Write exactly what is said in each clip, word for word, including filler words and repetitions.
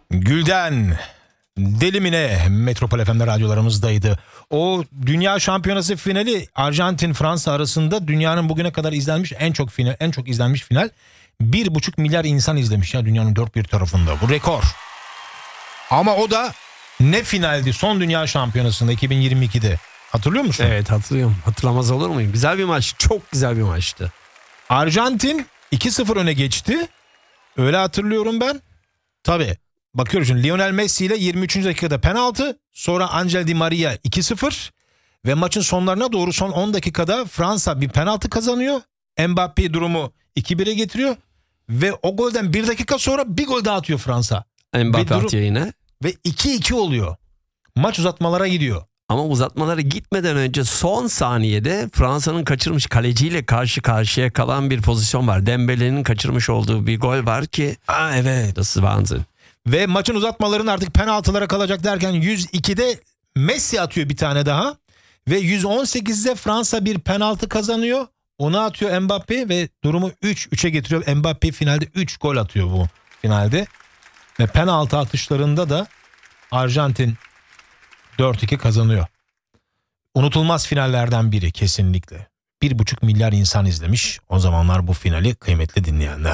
Gülden Delimine Metropol F M'de radyolarımızdaydı. O Dünya Şampiyonası finali Arjantin-Fransa arasında dünyanın bugüne kadar izlenmiş en çok final, en çok izlenmiş final. Bir buçuk milyar insan izlemiş ya dünyanın dört bir tarafında. Bu rekor. Ama o da ne finaldi son Dünya Şampiyonası'nda iki bin yirmi ikide. Hatırlıyor musun? Evet, hatırlıyorum. Hatırlamaz olur muyum? Güzel bir maç. Çok güzel bir maçtı. Arjantin iki sıfır öne geçti. Öyle hatırlıyorum ben. Tabii. Bakıyoruz şimdi Lionel Messi ile yirmi üçüncü dakikada penaltı. Sonra Angel Di Maria iki sıfır. Ve maçın sonlarına doğru son on dakikada Fransa bir penaltı kazanıyor. Mbappé durumu iki bire getiriyor. Ve o golden bir dakika sonra bir gol daha atıyor Fransa. Mbappé atıyor yine. Ve iki iki oluyor. Maç uzatmalara gidiyor. Ama uzatmalara gitmeden önce son saniyede Fransa'nın kaçırmış kaleciyle karşı karşıya kalan bir pozisyon var. Dembele'nin kaçırmış olduğu bir gol var ki. Aa, evet. Das ist Wahnsinn. Ve maçın uzatmalarının artık penaltılara kalacak derken yüz ikide Messi atıyor bir tane daha. Ve yüz on sekizde Fransa bir penaltı kazanıyor. Onu atıyor Mbappé ve durumu üç üçe getiriyor. Mbappé finalde üç gol atıyor bu finalde. Ve penaltı atışlarında da Arjantin dört iki kazanıyor. Unutulmaz finallerden biri kesinlikle. Bir buçuk milyar insan izlemiş o zamanlar bu finali, kıymetli dinleyenler.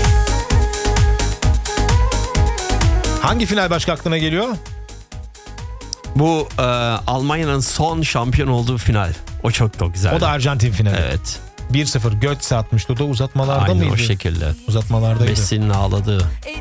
Hangi final başka aklına geliyor? Bu e, Almanya'nın son şampiyon olduğu final. O çok da güzel. O da Arjantin finali. Evet. bir sıfır Götze atmıştı. O da uzatmalarda Aynen mıydı? o şekilde. Uzatmalardaydı. Messi'nin ağladığı.